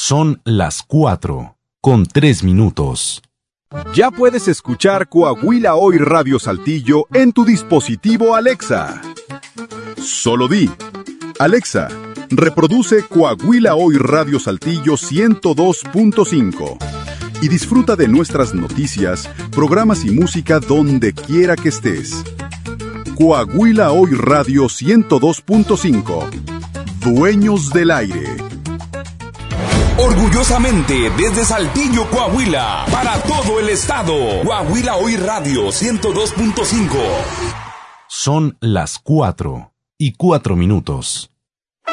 Son las 4:03. Ya puedes escuchar Coahuila Hoy Radio Saltillo en tu dispositivo Alexa. Solo di: Alexa, reproduce Coahuila Hoy Radio Saltillo 102.5 y disfruta de nuestras noticias, programas y música donde quiera que estés. Coahuila Hoy Radio 102.5. Dueños del aire. Orgullosamente desde Saltillo, Coahuila, para todo el estado. Coahuila Hoy Radio 102.5. Son las 4:04.